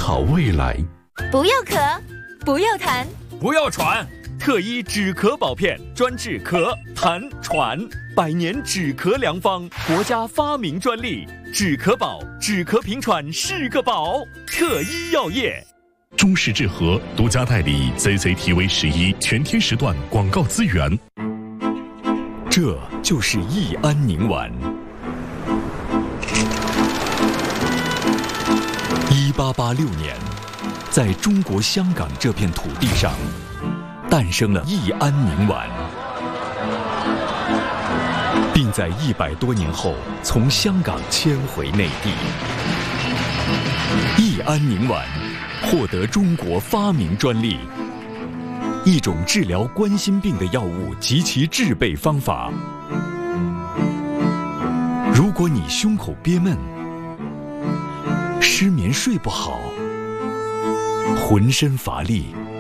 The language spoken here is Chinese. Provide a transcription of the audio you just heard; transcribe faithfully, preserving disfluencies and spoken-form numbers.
考未来。 不要咳，不要痰， 不要喘。特医止咳保片，专治咳、痰、喘，百年止咳良方，国家发明专利。止咳宝，止咳平喘是个宝。特医药业。 中式治和独家代理 C C T V 十一全天时段广告资源。 这就是益安宁丸。一八八六年，在中国香港这片土地上，诞生了益安宁丸，并在一百多年后从香港迁回内地。益安宁丸获得中国发明专利，一种治疗冠心病的药物及其制备方法。如果你胸口憋闷、失眠睡不好、浑身乏力、